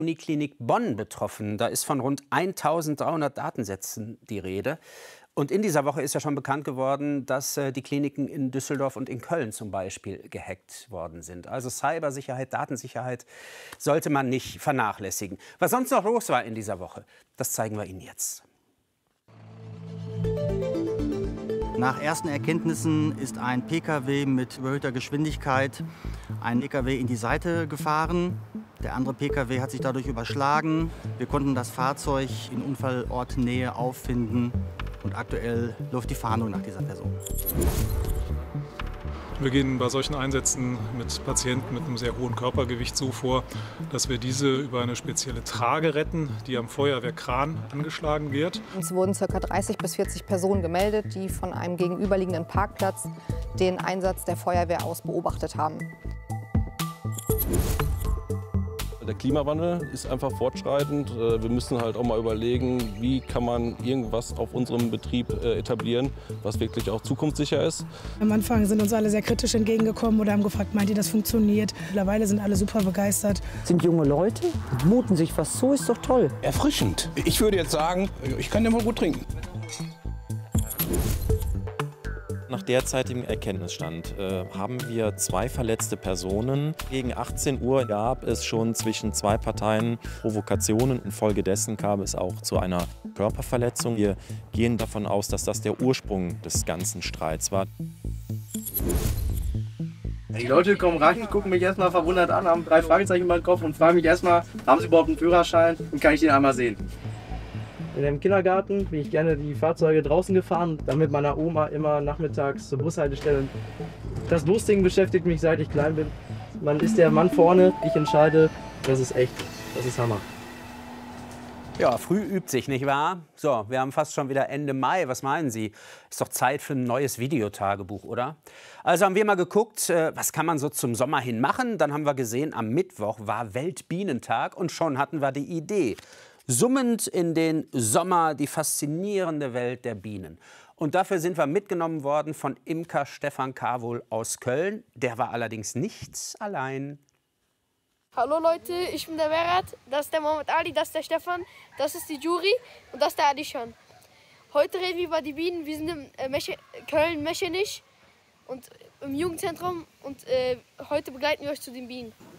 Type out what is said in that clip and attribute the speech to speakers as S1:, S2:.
S1: Uniklinik Bonn betroffen. Da ist von rund 1300 Datensätzen die Rede. Und in dieser Woche ist ja schon bekannt geworden, dass die Kliniken in Düsseldorf und in Köln zum Beispiel gehackt worden sind. Also Cybersicherheit, Datensicherheit sollte man nicht vernachlässigen. Was sonst noch los war in dieser Woche, das zeigen wir Ihnen jetzt.
S2: Nach ersten Erkenntnissen ist ein Pkw mit überhöhter Geschwindigkeit ein Pkw in die Seite gefahren. Der andere Pkw hat sich dadurch überschlagen. Wir konnten das Fahrzeug in Unfallortnähe auffinden und aktuell läuft die Fahndung nach dieser Person.
S3: Wir gehen bei solchen Einsätzen mit Patienten mit einem sehr hohen Körpergewicht so vor, dass wir diese über eine spezielle Trage retten, die am Feuerwehrkran angeschlagen wird.
S4: Es wurden ca. 30 bis 40 Personen gemeldet, die von einem gegenüberliegenden Parkplatz den Einsatz der Feuerwehr aus beobachtet haben.
S5: Der Klimawandel ist einfach fortschreitend. Wir müssen halt auch mal überlegen, wie kann man irgendwas auf unserem Betrieb etablieren, was wirklich auch zukunftssicher ist.
S6: Am Anfang sind uns alle sehr kritisch entgegengekommen oder haben gefragt, meint ihr, das funktioniert? Mittlerweile sind alle super begeistert.
S7: Sind junge Leute, muten sich was zu, ist doch toll.
S8: Erfrischend. Ich würde jetzt sagen, ich kann den mal gut trinken.
S9: Nach derzeitigem Erkenntnisstand haben wir 2 verletzte Personen. Gegen 18 Uhr gab es schon zwischen 2 Parteien Provokationen. Infolgedessen kam es auch zu einer Körperverletzung. Wir gehen davon aus, dass das der Ursprung des ganzen Streits war.
S10: Die Leute kommen rein, gucken mich erstmal verwundert an, haben 3 Fragezeichen über den Kopf und fragen mich erstmal, haben sie überhaupt einen Führerschein und kann ich den einmal sehen? In dem Kindergarten bin ich gerne die Fahrzeuge draußen gefahren, dann mit meiner Oma immer nachmittags zur Bushaltestelle. Das Lustige beschäftigt mich, seit ich klein bin. Man ist der Mann vorne, ich entscheide, das ist echt, das ist Hammer.
S1: Ja, früh übt sich, nicht wahr? So, wir haben fast schon wieder Ende Mai. Was meinen Sie? Ist doch Zeit für ein neues Videotagebuch, oder? Also haben wir mal geguckt, was kann man so zum Sommer hin machen. Dann haben wir gesehen, am Mittwoch war Weltbienentag und schon hatten wir die Idee. Summend in den Sommer, die faszinierende Welt der Bienen. Und dafür sind wir mitgenommen worden von Imker Stefan Kawohl aus Köln. Der war allerdings nicht allein.
S11: Hallo Leute, ich bin der Berat, das ist der Mohammed Ali, das ist der Stefan, das ist die Jury und das ist der Adishan. Heute reden wir über die Bienen. Wir sind in Köln-Mechenich und im Jugendzentrum und heute begleiten wir euch zu den Bienen.